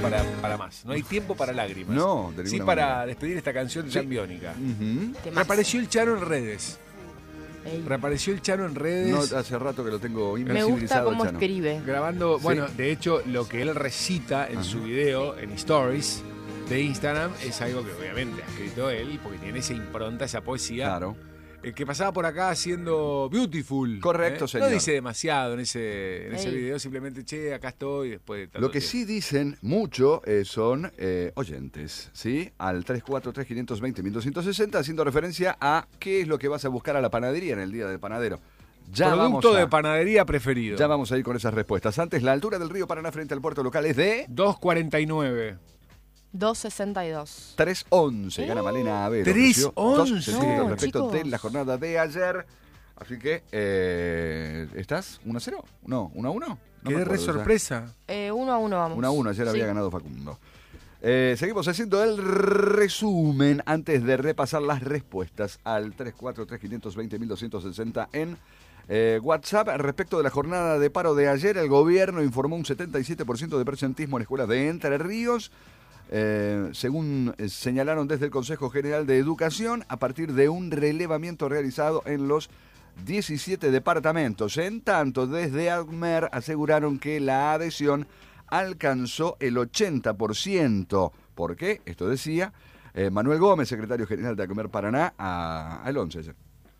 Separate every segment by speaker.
Speaker 1: para más. No hay tiempo para lágrimas.
Speaker 2: No, de
Speaker 1: sí
Speaker 2: ninguna
Speaker 1: para
Speaker 2: manera.
Speaker 1: despedir esta canción de Jan Biónica.
Speaker 3: Temazo.
Speaker 1: Reapareció el Chano en redes.
Speaker 3: Ey.
Speaker 1: Reapareció el Chano en redes.
Speaker 2: No, hace rato que lo tengo
Speaker 3: Me
Speaker 2: invincibilizado.
Speaker 3: gusta cómo
Speaker 2: Chano.
Speaker 3: escribe.
Speaker 1: Grabando,
Speaker 2: Sí.
Speaker 1: bueno, de hecho, lo que él recita en su video, en Stories de Instagram, es algo que obviamente ha escrito él, porque tiene esa impronta, esa poesía.
Speaker 2: Claro.
Speaker 1: El que pasaba por acá haciendo Beautiful.
Speaker 2: Correcto, señor.
Speaker 1: No dice demasiado en ese
Speaker 3: Ey.
Speaker 1: video, simplemente, che, acá estoy, después de tanto
Speaker 2: Lo que
Speaker 1: tiempo.
Speaker 2: sí dicen mucho son oyentes, ¿sí? Al 343-520-1260, haciendo referencia a qué es lo que vas a buscar a la panadería en el Día del Panadero.
Speaker 1: Producto de panadería preferido.
Speaker 2: Ya vamos a ir con esas respuestas. Antes, la altura del río Paraná frente al puerto local es de
Speaker 1: 2.49.
Speaker 3: 2.62.
Speaker 2: 3.11. Gana Malena Avero.
Speaker 1: 3.11.
Speaker 2: 2 centímetros
Speaker 3: No,
Speaker 2: respecto
Speaker 3: chicos.
Speaker 2: de la jornada de ayer. Así que, ¿estás 1-0? No, 1-1. No me
Speaker 1: Qué re
Speaker 2: acuerdo ya.
Speaker 1: sorpresa.
Speaker 3: 1-1 vamos.
Speaker 2: 1-1, ayer
Speaker 3: Sí.
Speaker 2: había ganado Facundo. Seguimos haciendo el resumen antes de repasar las respuestas al 343-520-1260 en WhatsApp. Respecto de la jornada de paro de ayer, el gobierno informó un 77% de presentismo en escuelas de Entre Ríos. Según señalaron desde el Consejo General de Educación, a partir de un relevamiento realizado en los 17 departamentos. En tanto, desde ACMER aseguraron que la adhesión alcanzó el 80%. ¿Por qué? Esto decía Manuel Gómez, secretario general de ACMER Paraná, al 11 ayer.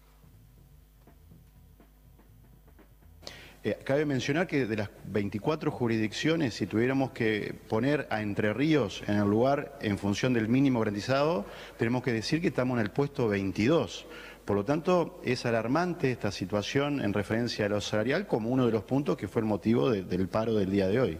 Speaker 4: Cabe mencionar que de las 24 jurisdicciones, si tuviéramos que poner a Entre Ríos en el lugar en función del mínimo garantizado, tenemos que decir que estamos en el puesto 22. Por lo tanto, es alarmante esta situación en referencia a lo salarial como uno de los puntos que fue el motivo del paro del día de hoy.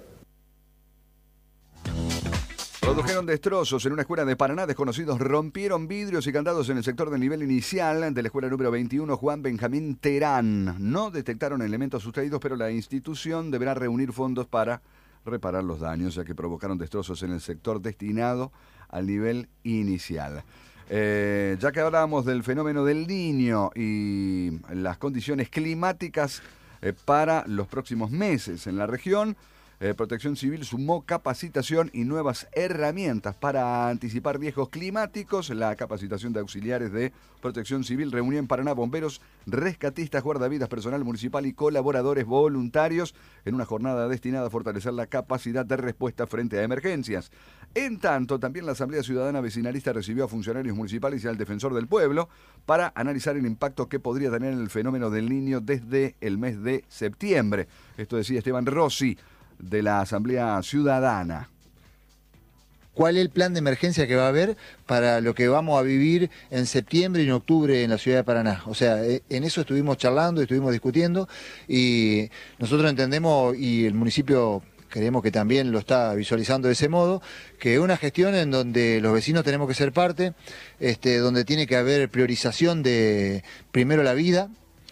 Speaker 2: Produjeron destrozos en una escuela de Paraná. Desconocidos rompieron vidrios y candados en el sector del nivel inicial de la escuela número 21 Juan Benjamín Terán. No detectaron elementos sustraídos, pero la institución deberá reunir fondos para reparar los daños, ya que provocaron destrozos en el sector destinado al nivel inicial. Ya que hablábamos del fenómeno del Niño y las condiciones climáticas para los próximos meses en la región, Protección Civil sumó capacitación y nuevas herramientas para anticipar riesgos climáticos. La capacitación de auxiliares de Protección Civil reunió en Paraná bomberos, rescatistas, guardavidas, personal municipal y colaboradores voluntarios en una jornada destinada a fortalecer la capacidad de respuesta frente a emergencias. En tanto, también la Asamblea Ciudadana Vecinalista recibió a funcionarios municipales y al Defensor del Pueblo para analizar el impacto que podría tener el fenómeno del Niño desde el mes de septiembre. Esto decía Esteban Rossi, de la Asamblea Ciudadana.
Speaker 5: ¿Cuál es el plan de emergencia que va a haber para lo que vamos a vivir en septiembre y en octubre en la ciudad de Paraná? O sea, en eso estuvimos charlando, estuvimos discutiendo y nosotros entendemos, y el municipio creemos que también lo está visualizando de ese modo, que es una gestión en donde los vecinos tenemos que ser parte, donde tiene que haber priorización de primero la vida,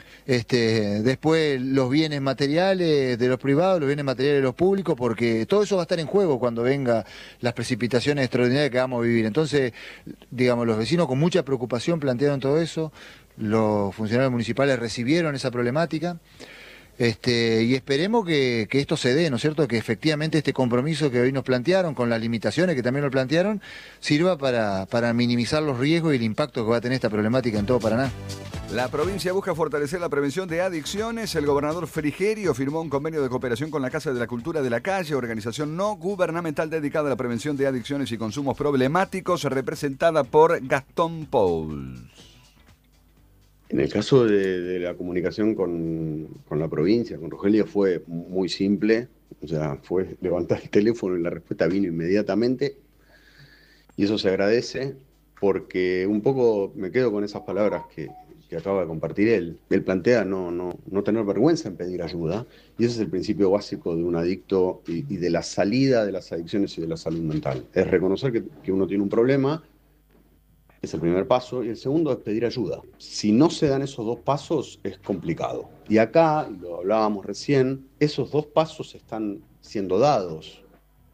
Speaker 5: después los bienes materiales de los privados, los bienes materiales de los públicos, porque todo eso va a estar en juego cuando vengan las precipitaciones extraordinarias que vamos a vivir. Entonces, digamos, los vecinos con mucha preocupación plantearon todo eso, los funcionarios municipales recibieron esa problemática. Y esperemos que esto se dé, ¿no es cierto? Que efectivamente este compromiso que hoy nos plantearon, con las limitaciones que también nos plantearon, sirva para minimizar los riesgos y el impacto que va a tener esta problemática en todo Paraná.
Speaker 2: La provincia busca fortalecer la prevención de adicciones. El gobernador Frigerio firmó un convenio de cooperación con la Casa de la Cultura de la Calle, organización no gubernamental dedicada a la prevención de adicciones y consumos problemáticos, representada por Gastón Pauls.
Speaker 6: En el caso de la comunicación con la provincia, con Rogelio, fue muy simple. O sea, fue levantar el teléfono y la respuesta vino inmediatamente. Y eso se agradece porque un poco me quedo con esas palabras que acaba de compartir él. Él plantea no tener vergüenza en pedir ayuda. Y ese es el principio básico de un adicto y de la salida de las adicciones y de la salud mental. Es reconocer que uno tiene un problema. Es el primer paso, y el segundo es pedir ayuda. Si no se dan esos dos pasos, es complicado. Y acá, y lo hablábamos recién, esos dos pasos están siendo dados.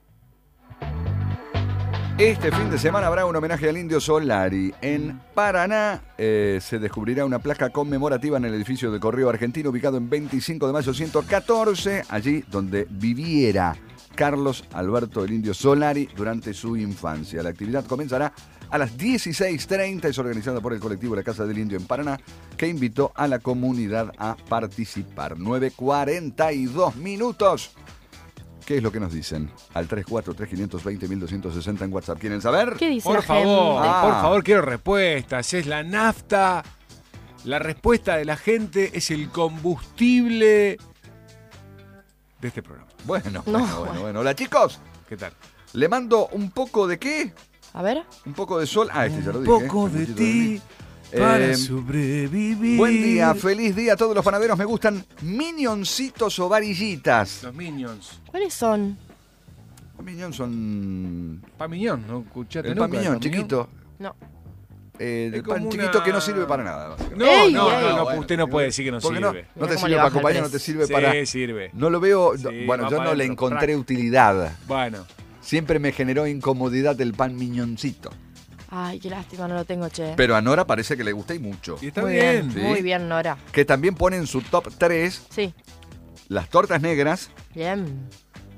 Speaker 2: Este fin de semana habrá un homenaje al Indio Solari. En Paraná se descubrirá una placa conmemorativa en el edificio del Correo Argentino, ubicado en 25 de mayo 114, allí donde viviera Carlos Alberto del Indio Solari durante su infancia. La actividad comenzará a las 16:30, es organizada por el colectivo La Casa del Indio en Paraná, que invitó a la comunidad a participar. 9:42 minutos. ¿Qué es lo que nos dicen? Al 343-520-1260 en WhatsApp. ¿Quieren saber?
Speaker 3: ¿Qué dice
Speaker 1: Por
Speaker 3: la
Speaker 1: favor,
Speaker 3: gente?
Speaker 1: por favor, quiero respuestas. Es la nafta. La respuesta de la gente es el combustible de este programa.
Speaker 2: Bueno,
Speaker 3: No,
Speaker 2: bueno. Hola, chicos.
Speaker 1: ¿Qué tal?
Speaker 2: Le mando un poco de ¿qué?
Speaker 3: A ver.
Speaker 2: Un poco de sol. Este ya lo
Speaker 1: Un
Speaker 2: dije.
Speaker 1: poco
Speaker 2: Un
Speaker 1: de
Speaker 2: poquito
Speaker 1: ti
Speaker 2: mí.
Speaker 1: para sobrevivir.
Speaker 2: Buen día, feliz día a todos los panaderos. Me gustan minioncitos o varillitas.
Speaker 1: Los Minions.
Speaker 3: ¿Cuáles son?
Speaker 2: Los minions son
Speaker 1: Pamiñón, ¿no? ¿Escuchaste
Speaker 2: el
Speaker 1: nunca
Speaker 2: pan miñón,
Speaker 1: el pamiñón?
Speaker 2: chiquito.
Speaker 3: No.
Speaker 2: El
Speaker 1: Es
Speaker 2: pan
Speaker 1: como
Speaker 2: chiquito
Speaker 1: una-
Speaker 2: que no sirve para nada. básicamente.
Speaker 1: No,
Speaker 3: Ey,
Speaker 1: no,
Speaker 3: ey.
Speaker 1: no,
Speaker 2: Bueno,
Speaker 1: usted no puede decir que no
Speaker 2: porque
Speaker 1: sirve.
Speaker 2: no
Speaker 3: Mira
Speaker 2: te
Speaker 3: cómo
Speaker 2: sirve
Speaker 3: le
Speaker 2: para
Speaker 3: baja el
Speaker 2: acompañar, no
Speaker 3: precio.
Speaker 2: te sirve
Speaker 1: Sí,
Speaker 2: para...
Speaker 1: sirve.
Speaker 2: No lo veo...
Speaker 1: Sí,
Speaker 2: bueno,
Speaker 1: va
Speaker 2: yo
Speaker 1: para
Speaker 2: no le
Speaker 1: adentro,
Speaker 2: encontré
Speaker 1: crack.
Speaker 2: utilidad.
Speaker 1: Bueno,
Speaker 2: Siempre me generó incomodidad el pan miñoncito.
Speaker 3: Ay, qué lástima, no lo tengo, che.
Speaker 2: Pero a Nora parece que le gusta y mucho.
Speaker 1: y está
Speaker 3: muy
Speaker 1: bien.
Speaker 2: Sí.
Speaker 3: Muy bien, Nora.
Speaker 2: Que también pone en su top 3
Speaker 3: Sí.
Speaker 2: las tortas negras
Speaker 3: Bien.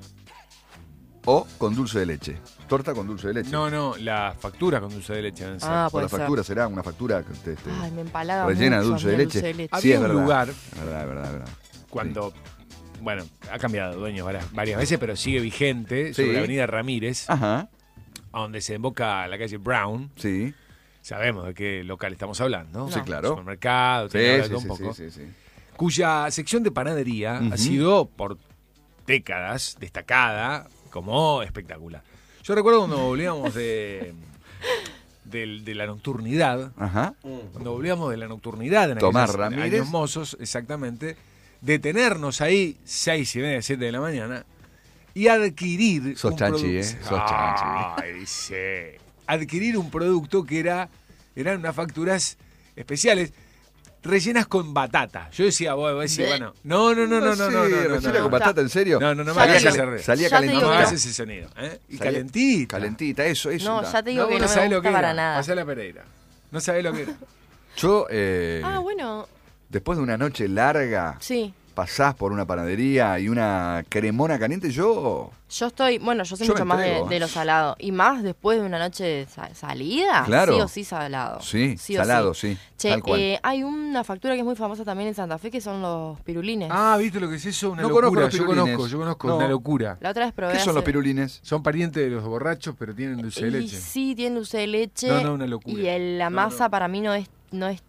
Speaker 2: o con dulce de leche. Torta con dulce de leche.
Speaker 1: No, la factura con dulce de leche. deben ser.
Speaker 3: Ah,
Speaker 2: O
Speaker 3: puede
Speaker 2: la
Speaker 3: ser.
Speaker 2: factura será una factura
Speaker 3: Ay, me empalaga
Speaker 2: rellena de
Speaker 3: mucho
Speaker 2: dulce de
Speaker 3: a mí el
Speaker 2: leche.
Speaker 3: dulce de
Speaker 1: Había
Speaker 2: Sí, es
Speaker 1: un
Speaker 2: verdad.
Speaker 1: lugar
Speaker 2: Verdad.
Speaker 1: cuando, bueno, ha cambiado de dueños varias veces, pero sigue vigente,
Speaker 2: Sí.
Speaker 1: sobre la avenida Ramírez,
Speaker 2: Ajá,
Speaker 1: a donde se emboca la calle Brown.
Speaker 2: sí.
Speaker 1: Sabemos de qué local estamos hablando.
Speaker 3: No.
Speaker 2: Sí, claro.
Speaker 1: Supermercado,
Speaker 2: Sí,
Speaker 1: tiene ahora
Speaker 2: sí,
Speaker 1: todo
Speaker 2: sí,
Speaker 1: un poco.
Speaker 2: sí.
Speaker 1: Cuya sección de panadería
Speaker 2: Ujú.
Speaker 1: ha sido por décadas destacada como espectacular. Yo recuerdo cuando volvíamos de la nocturnidad,
Speaker 2: Ajá.
Speaker 1: cuando volvíamos de la nocturnidad en
Speaker 2: Tomás
Speaker 1: aquellos
Speaker 2: Ramírez.
Speaker 1: años mozos, exactamente, detenernos ahí 6:30, 7 de la mañana y adquirir
Speaker 2: Sos chanchi, Sos chanchi.
Speaker 1: Ay, sí. Adquirir un producto que eran unas facturas especiales rellenas con batata. Yo decía, bueno,
Speaker 3: Bleh.
Speaker 1: no.
Speaker 2: ¿Rellena con batata, en serio?
Speaker 1: No me
Speaker 3: Ya
Speaker 1: hagas
Speaker 3: te digo.
Speaker 1: ese ruido.
Speaker 2: Salía
Speaker 3: Ya te
Speaker 1: No
Speaker 3: digo
Speaker 1: me
Speaker 3: que
Speaker 1: hagas
Speaker 3: no.
Speaker 1: ese sonido. Y
Speaker 2: Salía-
Speaker 1: calentita.
Speaker 2: Calentita, eso.
Speaker 3: No, ya te digo que no me
Speaker 1: sabés lo
Speaker 3: gusta
Speaker 1: que
Speaker 3: para
Speaker 1: era.
Speaker 3: nada.
Speaker 1: Pasá la Pereira. No sabés lo que era.
Speaker 2: Yo,
Speaker 3: Bueno.
Speaker 2: después de una noche larga,
Speaker 3: Sí.
Speaker 2: pasás por una panadería y una cremona caliente, yo
Speaker 3: Yo soy
Speaker 2: Yo
Speaker 3: mucho
Speaker 2: me
Speaker 3: más
Speaker 2: entrego.
Speaker 3: de lo salado. Y más después de una noche de salida,
Speaker 2: Claro.
Speaker 3: sí o sí salado.
Speaker 2: Sí,
Speaker 3: o
Speaker 2: salado, sí,
Speaker 3: Che,
Speaker 2: tal cual.
Speaker 3: hay una factura que es muy famosa también en Santa Fe, que son los pirulines.
Speaker 1: ¿Viste lo que es eso? Una
Speaker 2: No conozco
Speaker 1: locura.
Speaker 2: los
Speaker 1: Yo
Speaker 2: pirulines.
Speaker 1: conozco,
Speaker 2: No.
Speaker 1: una locura.
Speaker 3: La otra vez probé
Speaker 2: ¿Qué son los
Speaker 3: hace-
Speaker 2: pirulines?
Speaker 1: Son parientes de los borrachos, pero tienen dulce de
Speaker 3: Y
Speaker 1: leche.
Speaker 3: sí, tiene dulce de leche.
Speaker 1: No, una locura.
Speaker 3: Y la
Speaker 1: No,
Speaker 3: masa
Speaker 1: no.
Speaker 3: para mí no es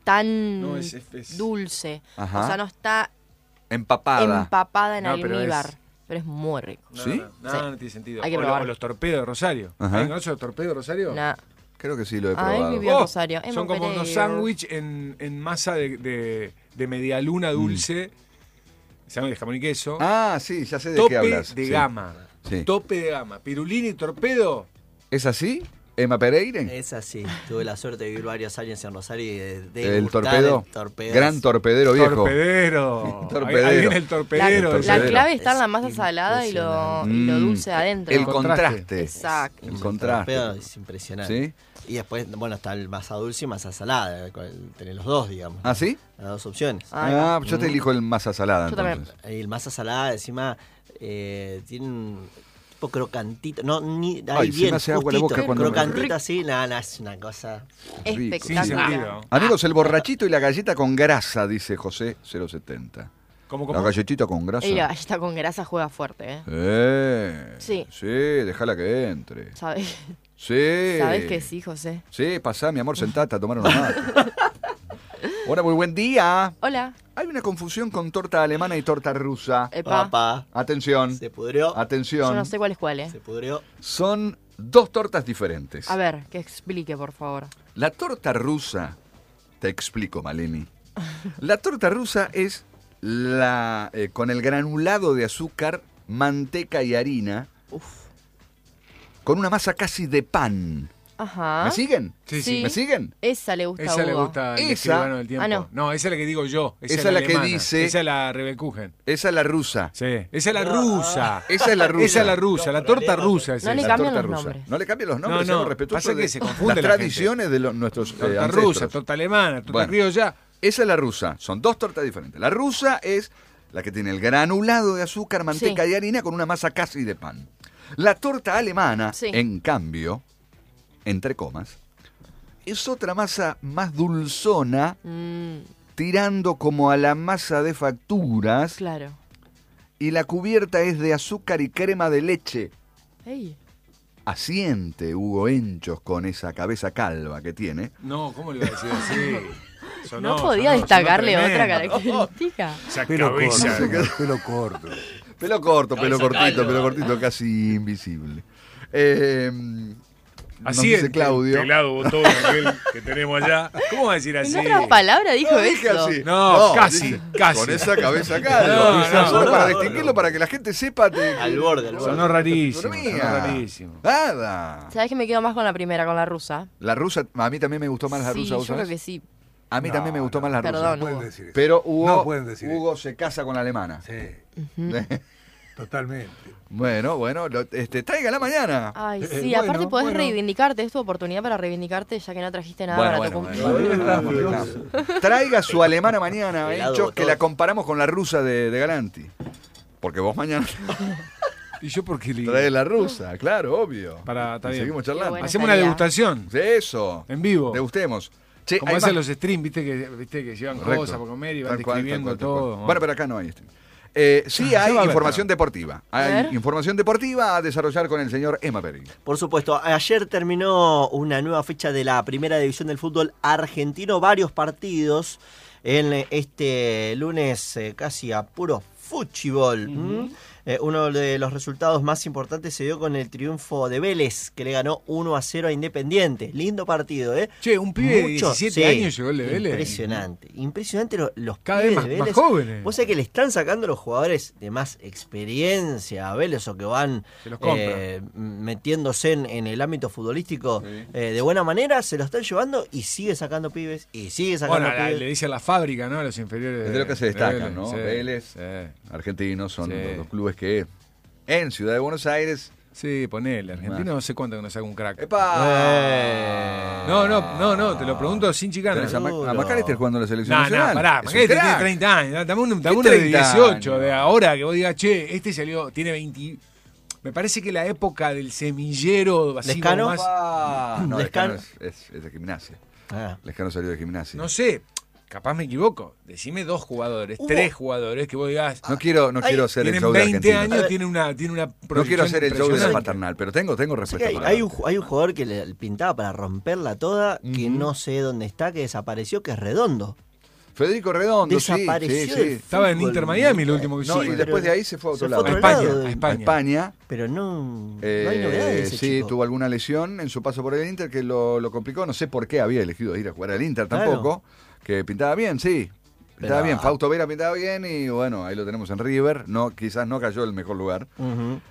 Speaker 3: tan
Speaker 1: No, es-
Speaker 3: dulce.
Speaker 2: Ajá.
Speaker 3: O sea, no está
Speaker 2: Empapada.
Speaker 3: empapada en
Speaker 1: No, pero
Speaker 3: almíbar. Pero es muy rico.
Speaker 1: No,
Speaker 2: ¿Sí?
Speaker 1: No,
Speaker 3: Sí.
Speaker 1: no tiene sentido.
Speaker 3: Hay que
Speaker 1: O
Speaker 3: probar.
Speaker 1: los torpedos de Rosario.
Speaker 2: Ajá.
Speaker 1: ¿Alguien conoce los torpedos de Rosario?
Speaker 3: Nah.
Speaker 2: Creo que sí lo he
Speaker 3: Ah, él
Speaker 2: probado.
Speaker 3: vivió en Rosario.
Speaker 1: Son como unos sándwich en masa de media luna dulce. Sándwich de jamón y queso.
Speaker 2: Sí, ya sé de
Speaker 1: Tope
Speaker 2: qué hablas.
Speaker 1: de
Speaker 2: Sí.
Speaker 1: gama.
Speaker 2: Sí.
Speaker 1: Tope de gama. Pirulín y torpedo.
Speaker 2: ¿Es así? ¿Emma Pereira?
Speaker 7: Es así. Tuve la suerte de vivir varios años en Rosario y de
Speaker 2: ¿El
Speaker 7: degustar
Speaker 2: torpedo?
Speaker 7: el torpedo.
Speaker 2: Gran torpedero viejo.
Speaker 1: Torpedero.
Speaker 2: Torpedero.
Speaker 1: Ahí viene el torpedero.
Speaker 3: La
Speaker 2: torpedero.
Speaker 3: clave está en la
Speaker 7: Es
Speaker 3: masa salada y lo
Speaker 2: Mm,
Speaker 3: dulce adentro.
Speaker 2: El
Speaker 1: Contraste.
Speaker 2: contraste.
Speaker 3: Exacto.
Speaker 2: El
Speaker 7: El
Speaker 2: contraste.
Speaker 7: torpedo es impresionante.
Speaker 2: ¿Sí?
Speaker 7: Y después, bueno, está el masa dulce y masa salada. Tenés los dos, digamos.
Speaker 2: ¿Ah, sí?
Speaker 7: Las dos opciones.
Speaker 3: Ahí va.
Speaker 2: Yo te elijo el masa salada
Speaker 3: Yo también.
Speaker 2: entonces.
Speaker 7: Y el masa salada encima tiene un tipo crocantito. No, ni
Speaker 2: Ay,
Speaker 7: ahí
Speaker 2: se
Speaker 7: bien,
Speaker 2: me hace agua la boca
Speaker 7: justito.
Speaker 2: cuando me-
Speaker 7: Crocantito así, nada, es una cosa.
Speaker 1: Sin
Speaker 3: Espectacular.
Speaker 1: sentido.
Speaker 2: Amigos, el borrachito y la galleta con grasa, dice José 070.
Speaker 1: ¿Cómo?
Speaker 2: La galletita con grasa.
Speaker 3: Y la galleta con grasa juega fuerte,
Speaker 2: Sí,
Speaker 3: Sí.
Speaker 2: déjala que entre.
Speaker 3: ¿Sabes?
Speaker 2: Sí.
Speaker 3: ¿Sabes que sí, José?
Speaker 2: Sí, pasá, mi amor, sentate a tomar una mate. Hola, muy buen día.
Speaker 3: Hola.
Speaker 2: Hay una confusión con torta alemana y torta rusa.
Speaker 3: Epa.
Speaker 7: Papá,
Speaker 2: Atención,
Speaker 7: se pudrió.
Speaker 2: atención.
Speaker 3: Yo no sé cuál es cuál, ¿eh?
Speaker 7: Se pudrió.
Speaker 2: Son dos tortas diferentes.
Speaker 3: A ver, que explique, por favor.
Speaker 2: La torta rusa, te explico, Maleni. La torta rusa es con el granulado de azúcar, manteca y harina,
Speaker 3: Uf.
Speaker 2: con una masa casi de pan.
Speaker 3: Ajá.
Speaker 2: ¿Me siguen?
Speaker 1: Sí,
Speaker 3: Sí.
Speaker 2: ¿Me siguen?
Speaker 3: Esa le gusta a
Speaker 1: Esa le
Speaker 3: Hugo.
Speaker 1: gusta al
Speaker 2: Esa-
Speaker 1: escribano del tiempo.
Speaker 3: Ah, no.
Speaker 1: Esa es la que digo yo.
Speaker 2: Esa es la que
Speaker 1: alemana.
Speaker 2: dice-
Speaker 1: Esa es la Rebelkuchen.
Speaker 2: Esa es la rusa.
Speaker 1: Sí. Esa es la rusa.
Speaker 2: Esa es la rusa.
Speaker 1: Esa es la rusa. La torta rusa es
Speaker 3: No le
Speaker 1: esa.
Speaker 2: La
Speaker 3: cambian
Speaker 2: torta
Speaker 3: los
Speaker 2: rusa.
Speaker 3: nombres.
Speaker 2: No le cambien los nombres,
Speaker 1: No, no.
Speaker 2: seamos respetuosos
Speaker 1: Pasa que
Speaker 2: de
Speaker 1: se confunde
Speaker 2: las
Speaker 1: la
Speaker 2: tradiciones de nuestros
Speaker 1: Torta
Speaker 2: ancestros.
Speaker 1: rusa, torta alemana, torta
Speaker 2: Bueno.
Speaker 1: criolla.
Speaker 2: Esa es la rusa. Son dos tortas diferentes. La rusa es la que tiene el granulado de azúcar, manteca
Speaker 3: Sí.
Speaker 2: y harina con una masa casi de pan. La torta alemana,
Speaker 3: Sí.
Speaker 2: en cambio, entre comas, es otra masa más dulzona, tirando como a la masa de facturas,
Speaker 3: Claro.
Speaker 2: y la cubierta es de azúcar y crema de leche.
Speaker 3: Ey.
Speaker 2: Asiente Hugo Henchos con esa cabeza calva que tiene.
Speaker 1: No, ¿cómo le iba a decir así?
Speaker 3: No podía destacarle
Speaker 1: sonó
Speaker 3: otra
Speaker 1: tremendo.
Speaker 3: característica.
Speaker 1: Esa
Speaker 8: Pelo
Speaker 1: cabeza.
Speaker 8: corto, pelo corto.
Speaker 2: Pelo corto, pelo
Speaker 1: Cabeza
Speaker 2: cortito,
Speaker 1: calva.
Speaker 2: casi invisible. Nos
Speaker 1: Así
Speaker 2: dice
Speaker 1: es,
Speaker 2: Claudio.
Speaker 1: el pelado botón aquel que tenemos allá. ¿Cómo va a decir así?
Speaker 3: En otras palabras dijo
Speaker 2: No, dije
Speaker 3: eso.
Speaker 2: así.
Speaker 1: No, casi,
Speaker 2: dice,
Speaker 1: casi.
Speaker 2: Con esa cabeza calva.
Speaker 1: No,
Speaker 2: Quizás
Speaker 1: no,
Speaker 2: solo
Speaker 1: no,
Speaker 2: para
Speaker 1: no,
Speaker 2: distinguirlo, para que la gente sepa.
Speaker 7: Al borde, al borde.
Speaker 1: Sonó rarísimo.
Speaker 2: Dormía.
Speaker 1: Sonó rarísimo.
Speaker 2: Nada.
Speaker 3: ¿Sabes que me quedo más con la primera, con la rusa?
Speaker 2: La rusa, a mí también me gustó más la
Speaker 3: Sí,
Speaker 2: rusa,
Speaker 3: yo
Speaker 2: ¿vos
Speaker 3: creo
Speaker 2: sabés?
Speaker 3: que sí.
Speaker 2: A mí
Speaker 8: No,
Speaker 2: también me gustó más la rusa.
Speaker 3: Perdón.
Speaker 8: No pueden
Speaker 3: Hugo.
Speaker 8: decir eso.
Speaker 2: Pero Hugo,
Speaker 8: No pueden decir
Speaker 2: Hugo se casa con la alemana.
Speaker 8: Sí, totalmente.
Speaker 2: Bueno, tráigala mañana.
Speaker 3: Ay, sí,
Speaker 8: bueno,
Speaker 3: aparte podés
Speaker 8: bueno.
Speaker 3: reivindicarte, es tu oportunidad para reivindicarte ya que no trajiste nada para tu cumpleaños.
Speaker 2: Traiga su alemana mañana,
Speaker 7: Helado
Speaker 2: Henchos, que
Speaker 7: botón.
Speaker 2: la comparamos con la rusa de Galanti. Porque vos mañana
Speaker 1: ¿Y yo por qué le
Speaker 2: traes la rusa, claro, obvio.
Speaker 1: Está
Speaker 2: Y
Speaker 1: bien.
Speaker 2: seguimos charlando.
Speaker 3: Qué bueno.
Speaker 1: Hacemos una
Speaker 3: estaría.
Speaker 1: degustación
Speaker 2: Eso.
Speaker 1: en vivo.
Speaker 2: Degustemos. Che,
Speaker 1: Como
Speaker 2: hay
Speaker 1: hacen
Speaker 2: más-
Speaker 1: los streams, viste que llevan
Speaker 2: Correcto.
Speaker 1: cosas para comer y van
Speaker 2: Tal cual,
Speaker 1: describiendo
Speaker 2: tal cual, tal
Speaker 1: todo.
Speaker 2: cual. Bueno, pero acá no hay este. Sí
Speaker 1: Ya
Speaker 2: hay
Speaker 1: va a haber,
Speaker 2: información
Speaker 1: pero-
Speaker 2: deportiva. Hay
Speaker 3: ver.
Speaker 2: información deportiva a desarrollar con el señor Emma Peri.
Speaker 7: Por supuesto, ayer terminó una nueva fecha de la primera división del fútbol argentino, varios partidos en este lunes casi a puro fútbol. Uno de los resultados más importantes se dio con el triunfo de Vélez, que le ganó 1-0 a Independiente. Lindo partido, ¿eh?
Speaker 1: Che, un pibe de
Speaker 7: Mucho,
Speaker 1: 17
Speaker 7: sí,
Speaker 1: años llegó el de Vélez.
Speaker 7: Impresionante los
Speaker 1: Cada
Speaker 7: pibes
Speaker 1: vez
Speaker 7: de
Speaker 1: más
Speaker 7: Vélez.
Speaker 1: jóvenes.
Speaker 7: Vos sabés que le están sacando los jugadores de más experiencia a Vélez o que van
Speaker 1: Se los compra.
Speaker 7: metiéndose en el ámbito futbolístico de buena manera, se lo están llevando y sigue sacando pibes y sigue sacando
Speaker 1: Bueno,
Speaker 7: pibes.
Speaker 1: le dice a la fábrica, ¿no? A los inferiores.
Speaker 2: Es de lo que se destacan,
Speaker 1: Vélez,
Speaker 2: ¿no?
Speaker 1: sí,
Speaker 2: Vélez,
Speaker 1: Sí,
Speaker 2: argentinos, son
Speaker 1: Sí.
Speaker 2: los clubes que en Ciudad de Buenos Aires.
Speaker 1: sí, ponele. Argentino no sé cuánto que nos haga un crack.
Speaker 2: ¡Epa!
Speaker 1: No, te lo pregunto sin chicana.
Speaker 2: Tenés a
Speaker 7: Seguro.
Speaker 2: McAllister jugando en la selección
Speaker 1: No,
Speaker 2: nacional.
Speaker 1: pará,
Speaker 2: Es un
Speaker 1: McAllister tiene
Speaker 2: crack.
Speaker 1: 30 años. Dame uno
Speaker 2: ¿Qué
Speaker 1: de
Speaker 2: 30
Speaker 1: 18,
Speaker 2: años?
Speaker 1: de ahora, que vos digas, che, este salió, tiene 20. Me parece que la época del semillero así
Speaker 7: ¿Lescano?
Speaker 1: como más.
Speaker 2: No,
Speaker 7: Lescano.
Speaker 2: Lescano es de gimnasia.
Speaker 7: Ah.
Speaker 2: Lescano salió de gimnasia.
Speaker 1: No sé, capaz me equivoco. Decime 2 jugadores, 3 jugadores que vos digas.
Speaker 2: No quiero ser el
Speaker 1: Tienen
Speaker 2: show de
Speaker 1: 20
Speaker 2: argentinos.
Speaker 1: años, tiene una
Speaker 2: No quiero
Speaker 1: proyección
Speaker 2: ser el show de la
Speaker 1: impresionante.
Speaker 2: paternal, pero tengo
Speaker 7: O sea que
Speaker 2: respuesta para
Speaker 7: hay
Speaker 2: darte.
Speaker 7: un jugador que le pintaba para romperla toda, que no sé dónde está, que desapareció, que es Redondo.
Speaker 2: Federico Redondo,
Speaker 7: Desapareció
Speaker 2: sí, sí,
Speaker 7: del
Speaker 2: sí.
Speaker 1: Estaba en
Speaker 7: fútbol.
Speaker 1: Inter Miami lo último que
Speaker 2: No,
Speaker 1: hizo.
Speaker 2: y después de ahí se fue a otro
Speaker 7: Se
Speaker 2: lado.
Speaker 7: fue a
Speaker 1: A
Speaker 7: otro
Speaker 1: España,
Speaker 7: lado.
Speaker 1: a
Speaker 2: A
Speaker 1: España.
Speaker 2: España.
Speaker 7: Pero no hay novedades de ese
Speaker 2: Sí,
Speaker 7: chico.
Speaker 2: tuvo alguna lesión en su paso por el Inter que lo complicó. No sé por qué había elegido ir a jugar al Inter
Speaker 7: Claro.
Speaker 2: tampoco. Que pintaba bien, sí. Pintaba
Speaker 7: Pero-
Speaker 2: bien. Fausto Vera pintaba bien y bueno, ahí lo tenemos en River. No, quizás no cayó el mejor lugar.
Speaker 7: Ujú.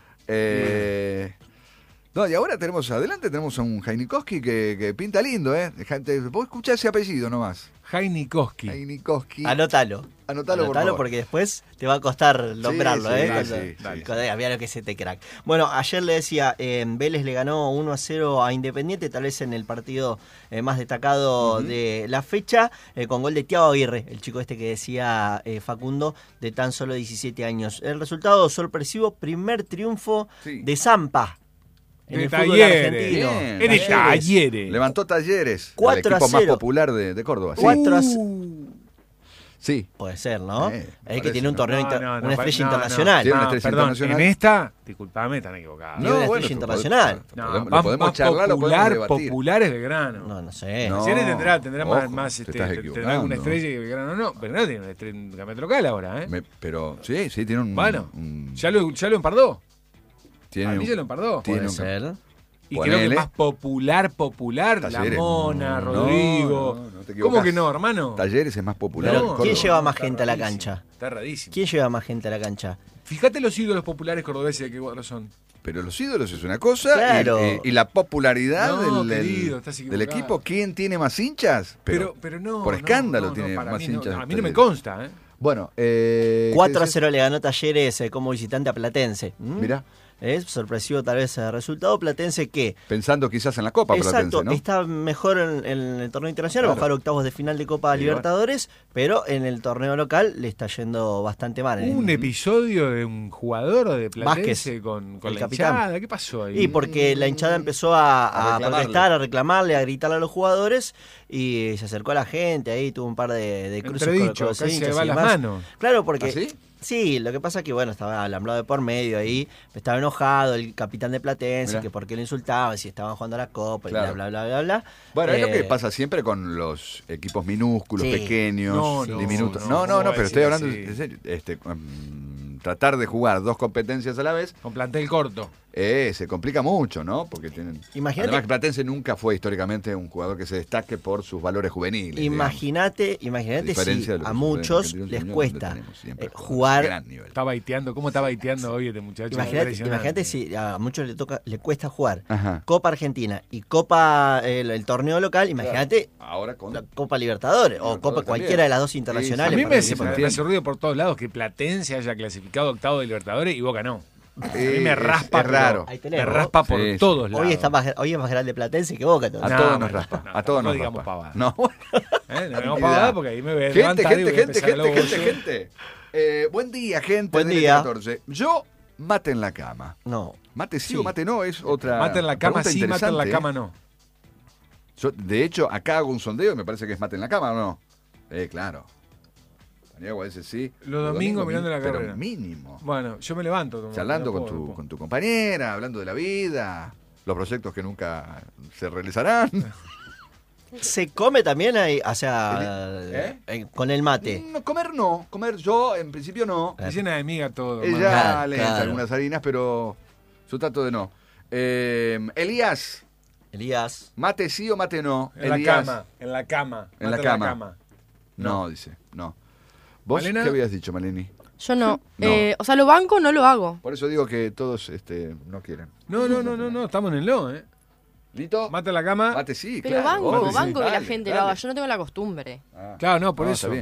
Speaker 2: No, y ahora tenemos a un Heinikowski que pinta lindo, ¿eh? Vos escuchás ese apellido nomás.
Speaker 1: Heinikowski.
Speaker 2: Heinikowski.
Speaker 7: Anótalo.
Speaker 2: Anotalo, por favor.
Speaker 7: porque después te va a costar nombrarlo,
Speaker 2: sí,
Speaker 7: ¿eh?
Speaker 2: dale,
Speaker 7: Cuando-
Speaker 2: sí, dale.
Speaker 7: cuando- mira lo que se te crack. Bueno, ayer le decía, Vélez le ganó 1-0 a Independiente, tal vez en el partido más destacado de la fecha, con gol de Thiago Aguirre, el chico este que decía Facundo, de tan solo 17 años. El resultado sorpresivo, primer triunfo
Speaker 2: Sí.
Speaker 7: de Zampa en
Speaker 1: De
Speaker 7: el fútbol
Speaker 1: Talleres.
Speaker 7: argentino.
Speaker 2: Bien.
Speaker 1: En el Talleres.
Speaker 2: Levantó Talleres, el
Speaker 7: 4-0.
Speaker 2: equipo más popular de Córdoba. Sí.
Speaker 7: 4-0.
Speaker 2: Sí.
Speaker 7: Puede ser, ¿no?
Speaker 2: Es
Speaker 7: que
Speaker 2: que
Speaker 7: tiene un torneo, una estrella
Speaker 1: no,
Speaker 7: internacional.
Speaker 2: Tiene una
Speaker 1: No,
Speaker 2: estrella
Speaker 1: perdón,
Speaker 2: internacional.
Speaker 1: en esta, disculpame, están equivocados.
Speaker 7: No, una estrella
Speaker 2: pero
Speaker 7: internacional.
Speaker 2: lo podemos charlar, lo podemos debatir.
Speaker 1: Popular es Belgrano.
Speaker 7: No sé.
Speaker 2: No.
Speaker 1: Talleres tendrá
Speaker 2: ojo,
Speaker 1: más
Speaker 2: te
Speaker 1: este,
Speaker 2: estás
Speaker 1: tendrá
Speaker 2: equivocando.
Speaker 1: alguna estrella que Belgrano no. Belgrano tiene una estrella en campeonato local ahora, ¿eh?
Speaker 2: Pero sí, tiene un...
Speaker 1: Bueno,
Speaker 2: un-
Speaker 1: ya lo empardó.
Speaker 2: tiene
Speaker 1: A mí
Speaker 2: un-
Speaker 1: ya lo empardó.
Speaker 2: tiene
Speaker 7: Puede
Speaker 2: un-
Speaker 7: ser.
Speaker 1: Y
Speaker 2: Ponele.
Speaker 1: creo que más popular, La
Speaker 2: Talleres.
Speaker 1: Mona,
Speaker 2: No,
Speaker 1: Rodrigo.
Speaker 2: no, te equivocás.
Speaker 1: ¿Cómo que no, hermano?
Speaker 2: Talleres es más popular.
Speaker 7: Pero
Speaker 2: que
Speaker 7: ¿quién
Speaker 2: Córdoba.
Speaker 7: lleva más gente a la cancha?
Speaker 1: Está erradísimo.
Speaker 7: ¿Quién lleva más gente a la cancha?
Speaker 1: Fíjate los ídolos populares cordobeses de qué cuadros son.
Speaker 2: Pero los ídolos es una cosa
Speaker 7: Claro.
Speaker 2: y la popularidad
Speaker 1: No,
Speaker 2: del
Speaker 1: querido, estás
Speaker 2: del
Speaker 1: equivocado.
Speaker 2: equipo. ¿Quién tiene más hinchas?
Speaker 1: Pero no.
Speaker 2: por escándalo
Speaker 1: no,
Speaker 2: tiene
Speaker 1: para
Speaker 2: más
Speaker 1: mí
Speaker 2: hinchas.
Speaker 1: A mí no me
Speaker 2: Talleres.
Speaker 1: consta, ¿eh?
Speaker 2: Bueno,
Speaker 7: 4-0 le ganó Talleres como visitante a Platense.
Speaker 2: Mirá.
Speaker 7: Es sorpresivo tal vez el resultado. Platense que...
Speaker 2: Pensando quizás en la Copa
Speaker 7: Exacto,
Speaker 2: Platense, ¿no?
Speaker 7: está mejor en el torneo internacional, va a jugar octavos de final de Copa Libertadores, pero en el torneo local le está yendo bastante mal.
Speaker 1: Un episodio de un jugador de Platense
Speaker 7: Vázquez,
Speaker 1: con
Speaker 7: el
Speaker 1: la
Speaker 7: capitán.
Speaker 1: hinchada. ¿Qué pasó ahí?
Speaker 7: Y porque la hinchada empezó a protestar, a reclamarle, a gritarle a los jugadores y se acercó a la gente, ahí tuvo un par de cruces
Speaker 1: Entredicho,
Speaker 7: con los
Speaker 1: casi
Speaker 7: hinchas
Speaker 1: se va
Speaker 7: y
Speaker 1: las
Speaker 7: demás.
Speaker 1: manos.
Speaker 7: Claro, porque...
Speaker 2: ¿Ah, sí?
Speaker 7: Sí, lo que pasa es que, bueno, estaba alambrado de por medio ahí, estaba enojado el capitán de Platense,
Speaker 2: Mirá.
Speaker 7: que por qué lo insultaban, si estaban jugando a la Copa,
Speaker 2: Claro.
Speaker 7: y bla, bla, bla, bla.
Speaker 2: Bueno, es lo que pasa siempre con los equipos minúsculos,
Speaker 7: Sí.
Speaker 2: pequeños,
Speaker 1: No,
Speaker 2: diminutos.
Speaker 1: no,
Speaker 2: No,
Speaker 1: ¿cómo va a
Speaker 2: pero
Speaker 1: decir
Speaker 2: estoy hablando
Speaker 1: así?
Speaker 2: en serio. Tratar de jugar 2 competencias a la vez
Speaker 1: Con plantel corto.
Speaker 2: se complica mucho, ¿no? Porque tienen.
Speaker 7: Imagínate-
Speaker 2: Además, que Platense nunca fue históricamente un jugador que se destaque por sus valores juveniles.
Speaker 7: Imagínate
Speaker 2: A
Speaker 7: si
Speaker 2: diferencia de lo
Speaker 7: a
Speaker 2: que
Speaker 7: muchos
Speaker 2: sucede en Argentinos
Speaker 7: les
Speaker 2: Juniors,
Speaker 7: cuesta
Speaker 2: donde tenemos siempre jugadores de
Speaker 7: jugar.
Speaker 2: gran nivel.
Speaker 1: Está baiteando. ¿Cómo está baiteando hoy este muchacho?
Speaker 7: Imagínate si a muchos le cuesta jugar
Speaker 2: Ajá.
Speaker 7: Copa Argentina y Copa el torneo local, imagínate
Speaker 2: Ahora con.
Speaker 7: la Copa Libertadores o
Speaker 2: Libertadores
Speaker 7: Copa
Speaker 2: también.
Speaker 7: cualquiera de las dos
Speaker 2: Sí,
Speaker 7: internacionales.
Speaker 1: A mí
Speaker 7: para
Speaker 1: me
Speaker 7: que sepan.
Speaker 1: hace ruido por todos lados que Platense haya clasificado octavo de Libertadores y Boca no. A mí me
Speaker 2: Es
Speaker 1: raspa.
Speaker 2: raro.
Speaker 7: Ahí
Speaker 1: Me
Speaker 7: tenés, ¿no?
Speaker 1: raspa por
Speaker 2: Sí, sí.
Speaker 1: todos lados.
Speaker 7: Hoy es más grande Platense que Boca. entonces.
Speaker 2: A
Speaker 1: No,
Speaker 2: todos nos
Speaker 1: bueno,
Speaker 2: raspa.
Speaker 1: no,
Speaker 2: A todos
Speaker 1: no
Speaker 2: nos
Speaker 1: digamos
Speaker 2: raspa.
Speaker 1: pavadas.
Speaker 2: No.
Speaker 1: No digamos pavada porque ahí me ve
Speaker 2: Gente,
Speaker 1: levantar y voy a
Speaker 2: gente,
Speaker 1: empezar a los bollos.
Speaker 2: gente. Buen día, gente.
Speaker 7: Buen
Speaker 2: del
Speaker 7: día.
Speaker 2: 14. Yo, mate en la cama.
Speaker 7: No.
Speaker 2: Mate sí,
Speaker 7: Sí.
Speaker 2: o mate no, es otra.
Speaker 1: Mate en la cama
Speaker 2: pregunta
Speaker 1: sí, mate en la
Speaker 2: interesante,
Speaker 1: cama no.
Speaker 2: Yo, de hecho, acá hago un sondeo y me parece que es mate en la cama, ¿o no? Claro. Paniagua ese sí.
Speaker 1: Los domingos mirando la
Speaker 2: pero
Speaker 1: carrera.
Speaker 2: mínimo.
Speaker 1: Bueno, yo me levanto. como-
Speaker 2: Charlando
Speaker 1: no
Speaker 2: con
Speaker 1: puedo,
Speaker 2: tu,
Speaker 1: no
Speaker 2: con tu compañera, hablando de la vida, los proyectos que nunca se realizarán.
Speaker 7: Se come también ahí, o sea, con el mate.
Speaker 2: No, comer yo en principio no.
Speaker 1: puedo. Se llena de miga todo.
Speaker 2: Ella
Speaker 7: Claro,
Speaker 2: le entra
Speaker 7: claro.
Speaker 2: algunas harinas, pero yo trato de no. Elías,
Speaker 7: Elías.
Speaker 2: mate sí o mate no.
Speaker 1: En la
Speaker 2: Elías,
Speaker 1: cama, en la cama.
Speaker 2: En la
Speaker 1: mate
Speaker 2: cama. No, dice, no. ¿Vos
Speaker 1: ¿Malena?
Speaker 2: qué habías dicho, Maleni?
Speaker 3: Yo no.
Speaker 2: No.
Speaker 3: O sea, lo banco, no lo hago.
Speaker 2: Por eso digo que todos no quieren.
Speaker 1: No, estamos en el no,
Speaker 2: ¿Lito?
Speaker 1: Mate en la cama.
Speaker 2: Mate sí,
Speaker 3: Pero
Speaker 2: claro.
Speaker 3: banco,
Speaker 2: obvio.
Speaker 3: banco que la
Speaker 2: Dale,
Speaker 3: gente
Speaker 2: dale.
Speaker 3: lo haga. Yo no tengo la costumbre.
Speaker 2: Ah.
Speaker 1: Claro, no, por
Speaker 2: No,
Speaker 1: eso.
Speaker 2: está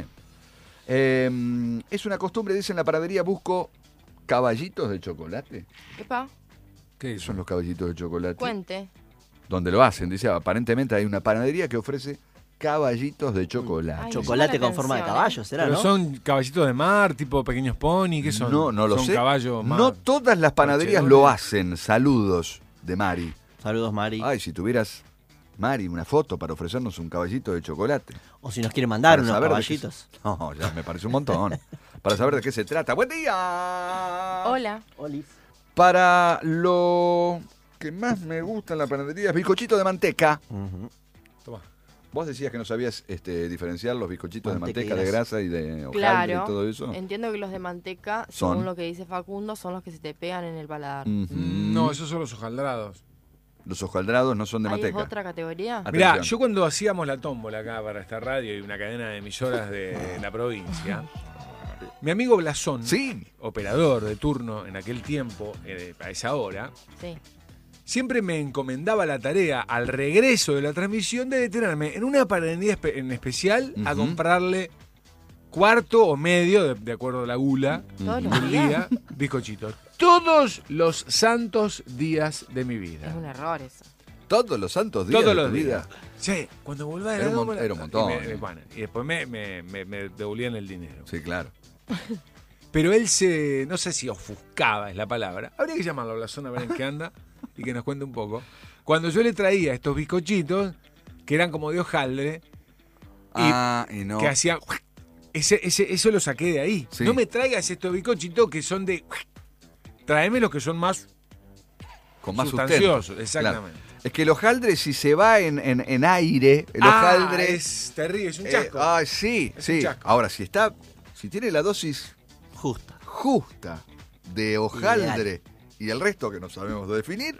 Speaker 2: bien. Es una costumbre, dice en la panadería, busco caballitos de chocolate.
Speaker 3: Epa,
Speaker 1: ¿Qué
Speaker 2: ¿Qué
Speaker 1: es eso?
Speaker 2: son los caballitos de chocolate?
Speaker 3: cuente.
Speaker 2: Donde lo hacen, dice, aparentemente hay una panadería que ofrece caballitos de chocolate.
Speaker 3: Ay,
Speaker 7: Chocolate
Speaker 3: llama la
Speaker 7: con forma de
Speaker 3: atención,
Speaker 7: caballo, ¿será,
Speaker 1: Pero
Speaker 7: no?
Speaker 1: son caballitos de mar, tipo pequeños pony, ¿qué son?
Speaker 2: No lo
Speaker 1: son
Speaker 2: sé.
Speaker 1: caballos mar.
Speaker 2: No todas las panaderías
Speaker 1: Marchedones.
Speaker 2: lo hacen. Saludos de Mari.
Speaker 7: Saludos, Mari.
Speaker 2: Ay, si tuvieras, Mari, una foto para ofrecernos un caballito de chocolate.
Speaker 7: O si nos quiere mandar
Speaker 2: Para
Speaker 7: unos
Speaker 2: saber de qué
Speaker 7: caballitos.
Speaker 2: se- No, ya me parece un montón. Para saber de qué se trata. ¡Buen día!
Speaker 3: Hola.
Speaker 7: Olis.
Speaker 2: Para lo que más me gusta en la panadería es bizcochito de manteca.
Speaker 1: Toma.
Speaker 2: Vos decías que no sabías diferenciar los bizcochitos de
Speaker 7: Manteca y
Speaker 2: manteca, de
Speaker 7: grasa.
Speaker 2: grasa y de hojaldre
Speaker 3: Claro.
Speaker 2: y todo eso.
Speaker 3: Entiendo que los de manteca,
Speaker 2: Son.
Speaker 3: según lo que dice Facundo, son los que se te pegan en el paladar.
Speaker 2: Ujú.
Speaker 1: No, esos son los hojaldrados.
Speaker 2: Los hojaldrados no son de
Speaker 3: ¿Ahí es
Speaker 2: manteca.
Speaker 3: otra categoría?
Speaker 2: Atención.
Speaker 1: Mirá, yo cuando hacíamos la tómbola acá para esta radio y una cadena de emisoras de la provincia, mi amigo Blasón,
Speaker 2: Sí.
Speaker 1: operador de turno en aquel tiempo, a esa hora,
Speaker 3: Sí.
Speaker 1: siempre me encomendaba la tarea al regreso de la transmisión de detenerme en una panadería en especial a
Speaker 2: Ujú.
Speaker 1: comprarle cuarto o medio, de acuerdo a la gula,
Speaker 3: Todos
Speaker 1: del
Speaker 3: los días.
Speaker 1: día, bizcochitos. Todos los santos días de mi vida.
Speaker 3: Es un error eso.
Speaker 2: Todos los santos días
Speaker 1: Todos
Speaker 2: de
Speaker 1: los
Speaker 2: tu
Speaker 1: días.
Speaker 2: vida.
Speaker 1: Sí, cuando volvía de
Speaker 2: Era
Speaker 1: la
Speaker 2: un mon-
Speaker 1: tómbola-
Speaker 2: era un montón.
Speaker 1: Y después me devolvían el dinero.
Speaker 2: Sí, claro.
Speaker 1: Pero él no sé si ofuscaba es la palabra. Habría que llamarlo a Blasón a ver en qué anda y que nos cuente un poco. Cuando yo le traía estos bizcochitos, que eran como de hojaldre,
Speaker 2: Y no.
Speaker 1: que hacía... Eso lo saqué de ahí.
Speaker 2: Sí.
Speaker 1: No me traigas estos bizcochitos que son de... Tráeme los que son más
Speaker 2: Con más
Speaker 1: sustanciosos.
Speaker 2: sustento.
Speaker 1: Exactamente.
Speaker 2: Claro. Es que el hojaldre, si se va en aire, el hojaldre.
Speaker 1: es terrible, es un chasco.
Speaker 2: Sí,
Speaker 1: Es un
Speaker 2: sí.
Speaker 1: chasco.
Speaker 2: Ahora, si tiene la dosis
Speaker 7: Justa.
Speaker 2: justa de hojaldre y el resto que no sabemos definir,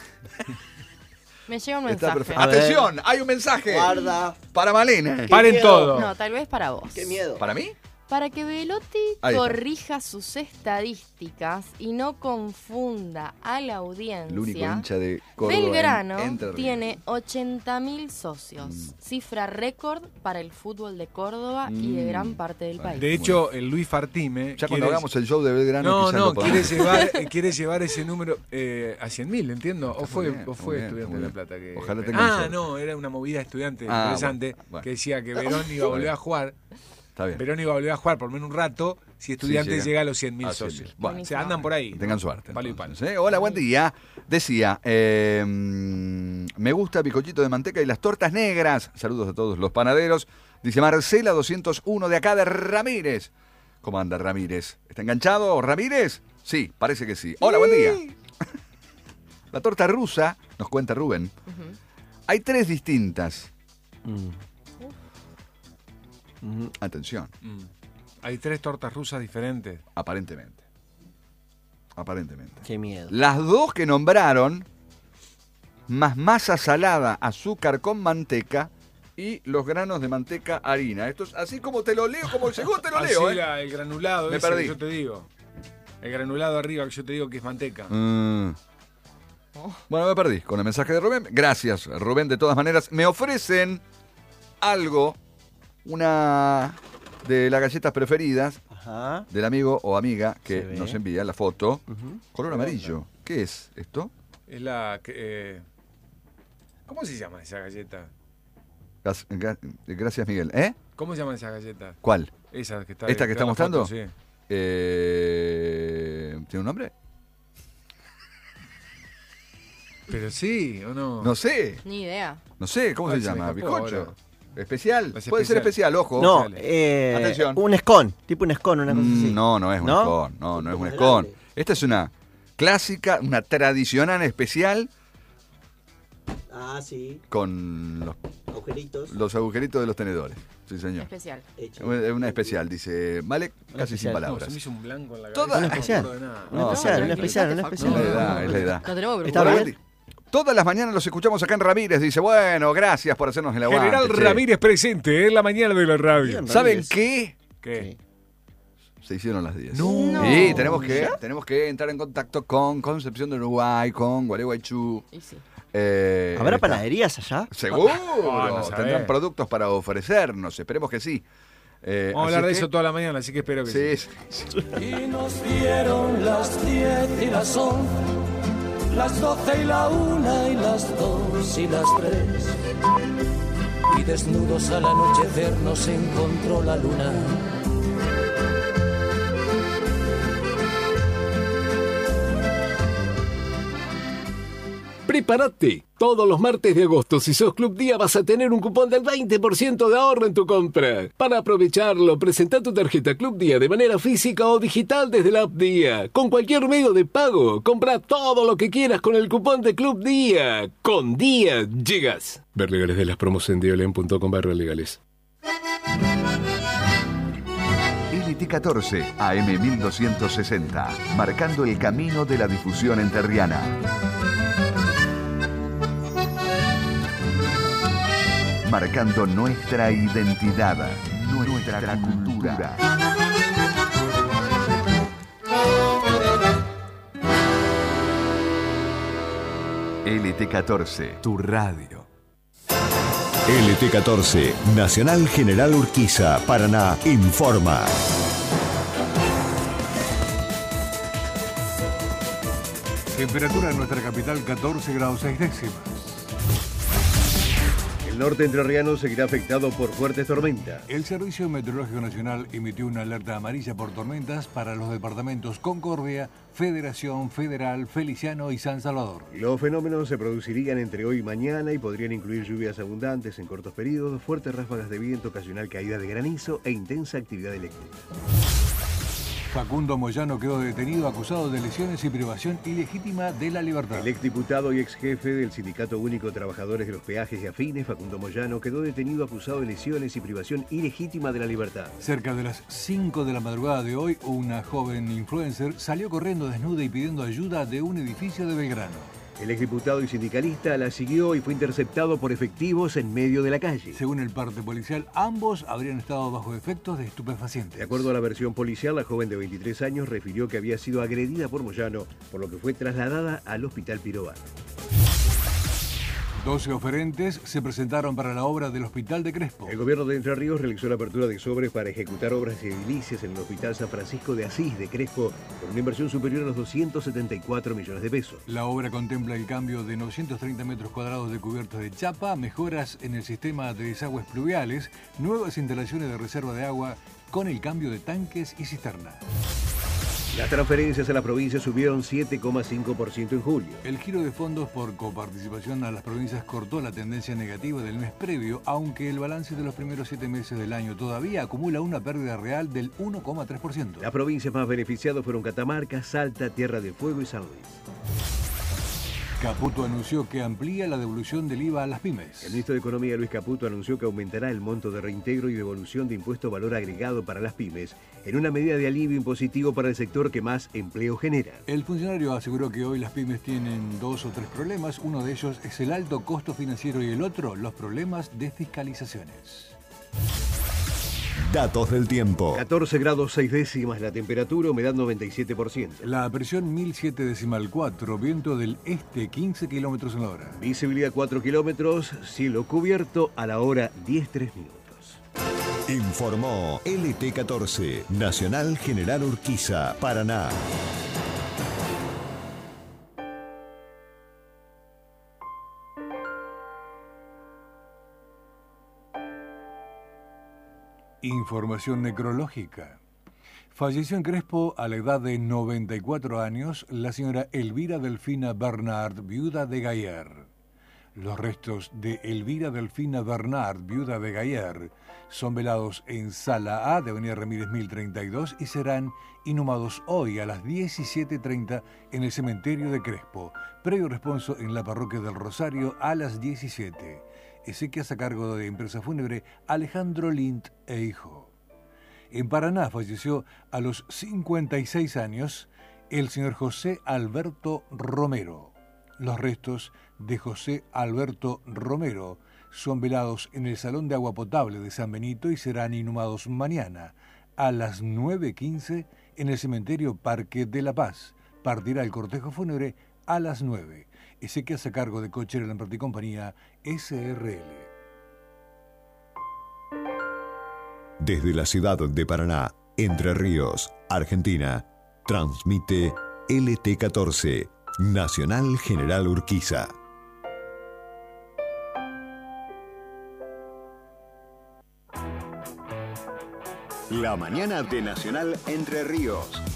Speaker 3: Me llega un
Speaker 2: está
Speaker 3: mensaje.
Speaker 2: perfecto.
Speaker 7: A ver.
Speaker 2: Atención, hay un mensaje
Speaker 7: Guarda.
Speaker 2: para Malena.
Speaker 1: Paren
Speaker 7: miedo.
Speaker 1: todo.
Speaker 3: No, tal vez para vos.
Speaker 7: Qué miedo.
Speaker 2: ¿Para mí?
Speaker 3: Para que Velotti
Speaker 2: Ahí está.
Speaker 3: corrija sus estadísticas y no confunda a la audiencia,
Speaker 2: El único hincha de Córdoba
Speaker 3: Belgrano
Speaker 2: en Entre Ríos.
Speaker 3: tiene 80.000 socios, cifra récord para el fútbol de Córdoba y de gran parte del país.
Speaker 1: De hecho, el Luis Fartime...
Speaker 2: Ya cuando hagamos el show de Belgrano, quizás lo podamos.
Speaker 1: quiere llevar ese número a 100.000, entiendo. ¿O fue estudiante de La Plata?
Speaker 2: Ojalá tenga
Speaker 1: no, era una movida estudiante interesante
Speaker 2: bueno.
Speaker 1: que decía que Verón iba a volver a jugar.
Speaker 2: Está bien.
Speaker 1: Verón iba a volver a jugar por lo menos un rato si Estudiantes llega a los 100.000 socios.
Speaker 2: Bueno,
Speaker 1: o sea, andan por ahí.
Speaker 2: Tengan suerte.
Speaker 1: Palo y palo.
Speaker 2: Entonces, Hola, buen día. Decía, me gusta bizcochito de manteca y las tortas negras. Saludos a todos los panaderos. Dice Marcela 201 de acá de Ramírez. ¿Cómo anda Ramírez? ¿Está enganchado Ramírez? Sí, parece que sí. Hola, buen día. La torta rusa, nos cuenta Rubén. Hay 3 distintas. Atención.
Speaker 1: Hay 3 tortas rusas diferentes.
Speaker 2: Aparentemente.
Speaker 7: Qué miedo.
Speaker 2: Las 2 que nombraron, más masa salada, azúcar con manteca y los granos de manteca harina. Esto es así como te lo leo, como llegó te lo leo.
Speaker 1: El granulado
Speaker 2: Me
Speaker 1: ese
Speaker 2: perdí.
Speaker 1: que yo te digo. El granulado arriba que yo te digo que es manteca.
Speaker 2: Bueno, me perdí con el mensaje de Rubén. Gracias, Rubén, de todas maneras. Me ofrecen algo, una de las galletas preferidas del amigo o amiga que nos envía la foto. Color amarillo. ¿Qué es esto?
Speaker 1: Es la... ¿Cómo se llama esa galleta?
Speaker 2: Gracias, Miguel. ¿Eh?
Speaker 1: ¿Cómo se llama esa galleta?
Speaker 2: ¿Cuál?
Speaker 1: Esa que está...
Speaker 2: ¿Esta que está mostrando?
Speaker 1: Sí.
Speaker 2: ¿Tiene un nombre?
Speaker 1: Pero sí, ¿o no?
Speaker 2: No sé.
Speaker 3: Ni idea.
Speaker 2: No sé, ¿cómo se
Speaker 1: Ay, se me
Speaker 2: llama?
Speaker 1: escapó
Speaker 2: ¿Bizcocho?
Speaker 1: ahora.
Speaker 2: ¿Especial?
Speaker 1: Es
Speaker 2: Puede ser especial, ojo.
Speaker 7: No,
Speaker 2: Atención.
Speaker 7: un scone, tipo un scone, una cosa así.
Speaker 2: No, no es un scone. No es un scone. Esta es una clásica, una tradicional especial
Speaker 7: Ah, sí.
Speaker 2: con
Speaker 7: Agujeritos.
Speaker 2: los agujeritos de los tenedores. Sí, señor.
Speaker 3: Especial.
Speaker 2: Es una especial, dice. Vale, casi sin
Speaker 1: No,
Speaker 2: palabras.
Speaker 1: se me hizo un blanco en la
Speaker 2: Toda-
Speaker 1: cabeza.
Speaker 2: Una
Speaker 7: especial.
Speaker 1: No me acuerdo de nada.
Speaker 7: Una especial, una especial, una especial.
Speaker 2: Es la edad, es la edad.
Speaker 3: Lo tenemos que
Speaker 7: Está
Speaker 3: preguntar.
Speaker 7: bien.
Speaker 2: Todas las mañanas los escuchamos acá en Ramírez. Dice, bueno, gracias por hacernos el aguante.
Speaker 1: General
Speaker 2: che.
Speaker 1: Ramírez presente en la mañana de la radio.
Speaker 7: Bien,
Speaker 2: ¿Saben
Speaker 7: Ramírez.
Speaker 2: qué?
Speaker 1: ¿Qué?
Speaker 2: Se hicieron las 10.
Speaker 3: No.
Speaker 2: Sí, tenemos que entrar en contacto con Concepción de Uruguay, con Gualeguaychú.
Speaker 3: Y sí.
Speaker 7: ¿Habrá panaderías allá?
Speaker 2: Seguro.
Speaker 1: no sabés.
Speaker 2: Tendrán productos para ofrecernos. Esperemos que sí.
Speaker 1: Vamos a hablar de eso toda la mañana, así que espero que sí.
Speaker 2: Sí.
Speaker 9: Y nos dieron las 10 y las 11, las 12 y la 1 y las 2 y las 3. Y desnudos al anochecer nos encontró la luna.
Speaker 10: Prepárate. Todos los martes de agosto, si sos Club Día, vas a tener un cupón del 20% de ahorro en tu compra. Para aprovecharlo, presenta tu tarjeta Club Día de manera física o digital desde la app Día. Con cualquier medio de pago, compra todo lo que quieras con el cupón de Club Día. Con Día llegas. Ver legales de las promos en diolen.com/legales.
Speaker 2: LT14 AM 1260, marcando el camino de la difusión enterriana. Marcando nuestra identidad, nuestra cultura. LT14, tu radio.
Speaker 11: LT14, Nacional General Urquiza, Paraná, informa.
Speaker 8: Temperatura en nuestra capital 14 grados 6 décimas.
Speaker 12: El norte entrerriano seguirá afectado por fuertes tormentas.
Speaker 8: El Servicio Meteorológico Nacional emitió una alerta amarilla por tormentas para los departamentos Concordia, Federación, Federal, Feliciano y San Salvador.
Speaker 12: Los fenómenos se producirían entre hoy y mañana y podrían incluir lluvias abundantes en cortos periodos, fuertes ráfagas de viento, ocasional caída de granizo e intensa actividad eléctrica.
Speaker 8: Facundo Moyano quedó detenido acusado de lesiones y privación ilegítima de la libertad.
Speaker 12: El exdiputado y exjefe del Sindicato Único de Trabajadores de los Peajes y Afines, Facundo Moyano, quedó detenido acusado de lesiones y privación ilegítima de la libertad.
Speaker 8: Cerca de las 5 de la madrugada de hoy, una joven influencer salió corriendo desnuda y pidiendo ayuda de un edificio de Belgrano.
Speaker 12: El exdiputado y sindicalista la siguió y fue interceptado por efectivos en medio de la calle.
Speaker 8: Según el parte policial, ambos habrían estado bajo efectos de estupefacientes.
Speaker 12: De acuerdo a la versión policial, la joven de 23 años refirió que había sido agredida por Moyano, por lo que fue trasladada al hospital Pirovano.
Speaker 8: 12 oferentes se presentaron para la obra del Hospital de Crespo.
Speaker 12: El gobierno de Entre Ríos realizó la apertura de sobres para ejecutar obras edilicias en el Hospital San Francisco de Asís de Crespo, con una inversión superior a los 274 millones de pesos.
Speaker 8: La obra contempla el cambio de 930 metros cuadrados de cubiertos de chapa, mejoras en el sistema de desagües pluviales, nuevas instalaciones de reserva de agua con el cambio de tanques y cisternas.
Speaker 12: Las transferencias a la provincia subieron 7,5% en julio.
Speaker 8: El giro de fondos por coparticipación a las provincias cortó la tendencia negativa del mes previo, aunque el balance de los primeros 7 meses del año todavía acumula una pérdida real del 1,3%.
Speaker 12: Las provincias más beneficiadas fueron Catamarca, Salta, Tierra del Fuego y San Luis.
Speaker 8: Caputo anunció que amplía la devolución del IVA a las pymes.
Speaker 12: El ministro de Economía, Luis Caputo, anunció que aumentará el monto de reintegro y devolución de impuesto valor agregado para las pymes en una medida de alivio impositivo para el sector que más empleo genera.
Speaker 8: El funcionario aseguró que hoy las pymes tienen 2 o 3 problemas. Uno de ellos es el alto costo financiero y el otro, los problemas de fiscalizaciones.
Speaker 11: Datos del tiempo.
Speaker 12: 14 grados 6 décimas la temperatura, humedad 97%.
Speaker 8: La presión 1007,4, viento del este 15 kilómetros en la hora.
Speaker 12: Visibilidad 4 kilómetros, cielo cubierto a la hora 10:03 minutos.
Speaker 11: Informó LT14, Nacional General Urquiza, Paraná.
Speaker 8: Información necrológica. Falleció en Crespo a la edad de 94 años la señora Elvira Delfina Bernard, viuda de Gayer. Los restos de Elvira Delfina Bernard, viuda de Gayer, son velados en Sala A de Avenida Ramírez 1032 y serán inhumados hoy a las 17:30 en el cementerio de Crespo, previo responso en la parroquia del Rosario a las 17. Exequias a cargo de empresa fúnebre Alejandro Lint e hijo. En Paraná falleció a los 56 años el señor José Alberto Romero. Los restos de José Alberto Romero son velados en el Salón de Agua Potable de San Benito y serán inhumados mañana a las 9:15 en el cementerio Parque de la Paz. Partirá el cortejo fúnebre a las 9. Exequias a cargo de Cochera Lampert y Compañía, SRL.
Speaker 11: Desde la ciudad de Paraná, Entre Ríos, Argentina, transmite LT14, Nacional General Urquiza. La mañana de Nacional Entre Ríos.